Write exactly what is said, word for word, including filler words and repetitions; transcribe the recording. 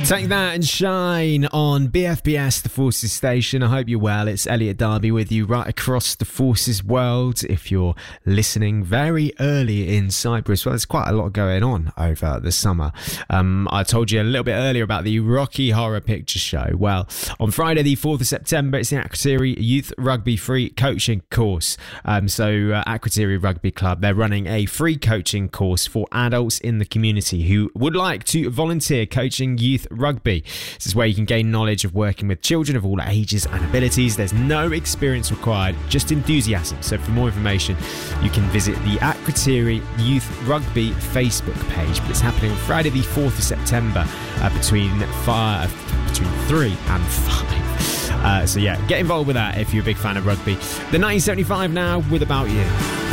Take that and shine on B F B S, the Forces Station. I hope you're well. It's Elliot Darby with you right across the Forces world. If you're listening very early in Cyprus, well, there's quite a lot going on over the summer. Um, I told you a little bit earlier about the Rocky Horror Picture Show. Well, on Friday, the fourth of September, it's the Akrotiri Youth Rugby Free Coaching Course. Um, so, uh, Akrotiri Rugby Club, they're running a free coaching course for adults in the community who would like to volunteer coaching youth rugby. This is where you can gain knowledge of working with children of all ages and abilities. There's no experience required, just enthusiasm. So for more information, you can visit the Akrotiri Youth Rugby Facebook page. But it's happening on Friday the fourth of September uh, between five, between three and five. Uh, so yeah, get involved with that if you're a big fan of rugby. The nineteen seventy-five now with About You.